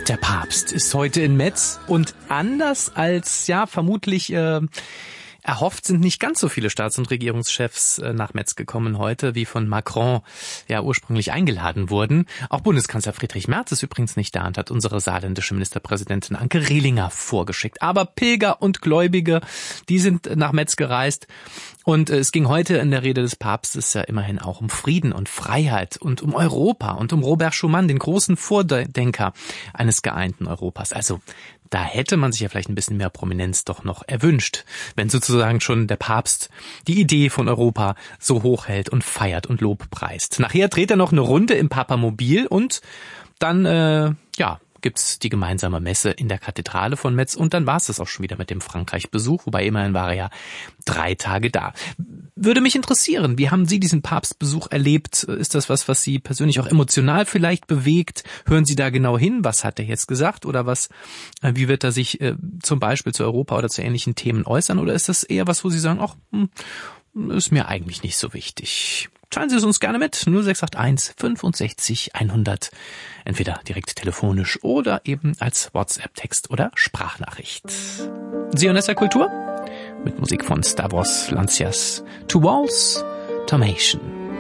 Der Papst ist heute in Metz und anders als vermutlich erhofft, sind nicht ganz so viele Staats- und Regierungschefs nach Metz gekommen heute, wie von Macron ursprünglich eingeladen wurden. Auch Bundeskanzler Friedrich Merz ist übrigens nicht da und hat unsere saarländische Ministerpräsidentin Anke Rehlinger vorgeschickt. Aber Pilger und Gläubige, die sind nach Metz gereist. Und es ging heute in der Rede des Papstes ja immerhin auch um Frieden und Freiheit und um Europa und um Robert Schuman, den großen Vordenker eines geeinten Europas. Also da hätte man sich ja vielleicht ein bisschen mehr Prominenz doch noch erwünscht, wenn sozusagen schon der Papst die Idee von Europa so hoch hält und feiert und Lob preist. Nachher dreht er noch eine Runde im Papamobil und dann, gibt's die gemeinsame Messe in der Kathedrale von Metz und dann war es das auch schon wieder mit dem Frankreich-Besuch, wobei immerhin war er ja 3 Tage da. Würde mich interessieren, wie haben Sie diesen Papstbesuch erlebt? Ist das was Sie persönlich auch emotional vielleicht bewegt? Hören Sie da genau hin? Was hat er jetzt gesagt? Oder wie wird er sich zum Beispiel zu Europa oder zu ähnlichen Themen äußern? Oder ist das eher was, wo Sie sagen, ist mir eigentlich nicht so wichtig? Teilen Sie es uns gerne mit. 0681 65 100. Entweder direkt telefonisch oder eben als WhatsApp-Text oder Sprachnachricht. Sionessa Kultur mit Musik von Stavros Lancias. To Walls, Tomation.